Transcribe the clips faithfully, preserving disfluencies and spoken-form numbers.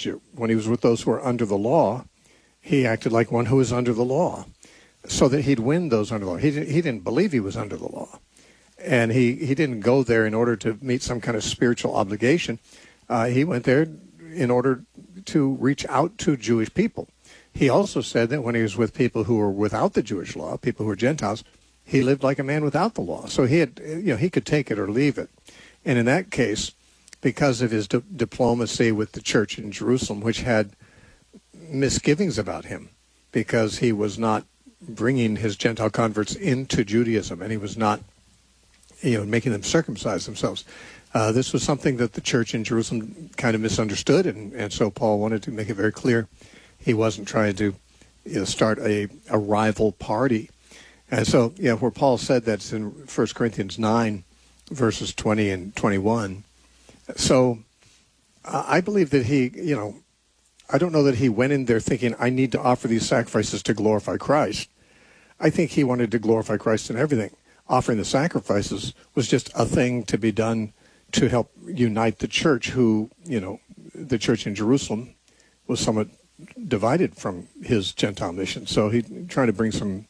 Jew. When he was with those who were under the law, he acted like one who was under the law, so that he'd win those under the law. He didn't, he didn't believe he was under the law. And he, he didn't go there in order to meet some kind of spiritual obligation. Uh, he went there in order to reach out to Jewish people. He also said that when he was with people who were without the Jewish law, people who were Gentiles, he lived like a man without the law. So he had, you know, he could take it or leave it. And in that case, because of his di- diplomacy with the church in Jerusalem, which had misgivings about him, because he was not bringing his Gentile converts into Judaism, and he was not, you know, making them circumcise themselves. Uh, this was something that the church in Jerusalem kind of misunderstood, and, and so Paul wanted to make it very clear he wasn't trying to, you know, start a, a rival party. And so, yeah, where Paul said that's in First Corinthians nine, verses twenty and twenty-one. So uh, I believe that he, you know, I don't know that he went in there thinking, I need to offer these sacrifices to glorify Christ. I think he wanted to glorify Christ in everything. Offering the sacrifices was just a thing to be done to help unite the church who, you know, the church in Jerusalem was somewhat divided from his Gentile mission. So he tried to bring some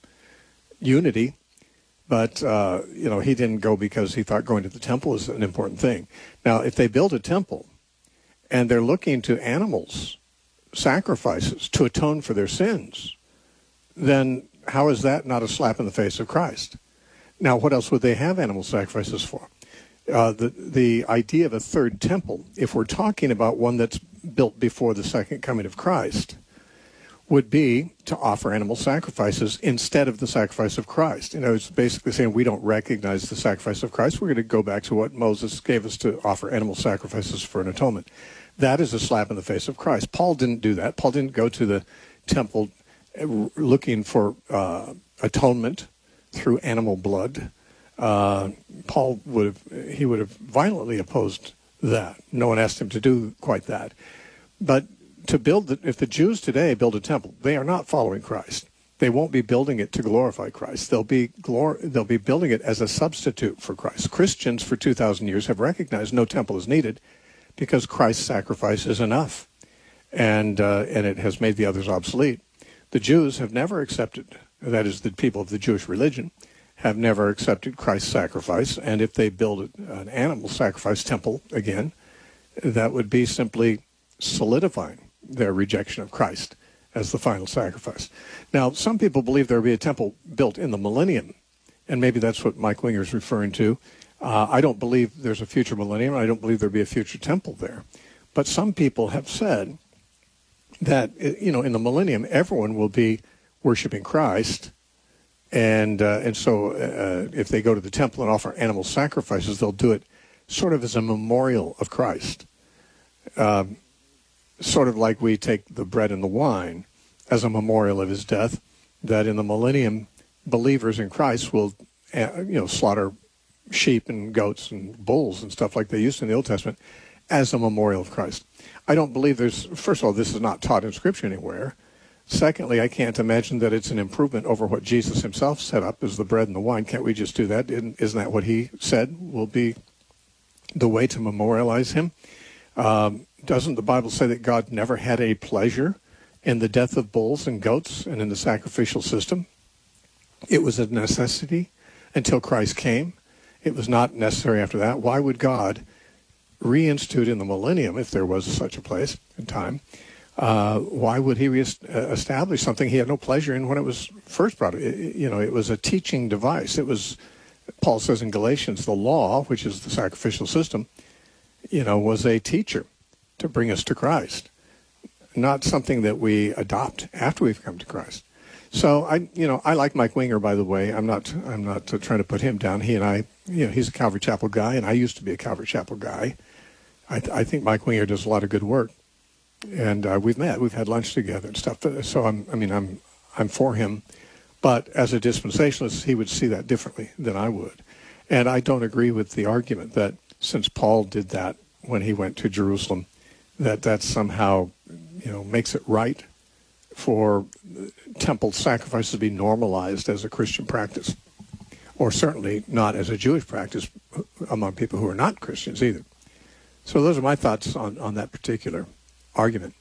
unity, but, uh, you know, he didn't go because he thought going to the temple was an important thing. Now, if they build a temple and they're looking to animals, sacrifices, to atone for their sins, then how is that not a slap in the face of Christ? Now, what else would they have animal sacrifices for? Uh, the, the idea of a third temple, if we're talking about one that's built before the second coming of Christ, would be to offer animal sacrifices instead of the sacrifice of Christ. You know, it's basically saying we don't recognize the sacrifice of Christ. We're going to go back to what Moses gave us to offer animal sacrifices for an atonement. That is a slap in the face of Christ. Paul didn't do that. Paul didn't go to the temple looking for uh, atonement through animal blood. Uh, Paul would have, he would have violently opposed that. No one asked him to do quite that. But to build, the, if the Jews today build a temple, they are not following Christ. They won't be building it to glorify Christ. They'll be glor- they'll be building it as a substitute for Christ. Christians for two thousand years have recognized no temple is needed because Christ's sacrifice is enough, and uh, and it has made the others obsolete. The Jews have never accepted, that is, the people of the Jewish religion, have never accepted Christ's sacrifice, and if they build an animal sacrifice temple again, that would be simply solidifying their rejection of Christ as the final sacrifice. Now, some people believe there will be a temple built in the millennium, and maybe that's what Mike Winger is referring to. Uh, I don't believe there's a future millennium. I don't believe there'll be a future temple there. But some people have said that, you know, in the millennium, everyone will be worshiping Christ. And uh, and so uh, if they go to the temple and offer animal sacrifices, they'll do it sort of as a memorial of Christ. Um, sort of like we take the bread and the wine as a memorial of his death, that in the millennium, believers in Christ will, uh, you know, slaughter sheep and goats and bulls and stuff like they used in the Old Testament as a memorial of Christ. I don't believe there's, first of all, this is not taught in Scripture anywhere. Secondly, I can't imagine that it's an improvement over what Jesus himself set up as the bread and the wine. Can't we just do that? Isn't that what he said will be the way to memorialize him? Um, doesn't the Bible say that God never had a pleasure in the death of bulls and goats and in the sacrificial system? It was a necessity until Christ came. It was not necessary after that. Why would God reinstitute in the millennium, if there was such a place in time, uh, why would he reestablish something he had no pleasure in when it was first brought? It, you know, it was a teaching device. It was, Paul says in Galatians, the law, which is the sacrificial system, you know, was a teacher to bring us to Christ, not something that we adopt after we've come to Christ. So I, you know, I like Mike Winger, by the way. I'm not, I'm not uh, trying to put him down. He and I, you know, he's a Calvary Chapel guy, and I used to be a Calvary Chapel guy. I, th- I think Mike Winger does a lot of good work, and uh, we've met, we've had lunch together and stuff. So I'm, I mean, I'm, I'm for him, but as a dispensationalist, he would see that differently than I would, and I don't agree with the argument that since Paul did that when he went to Jerusalem, that that somehow, you know, makes it right for temple sacrifices to be normalized as a Christian practice, or certainly not as a Jewish practice among people who are not Christians either. So those are my thoughts on, on that particular argument.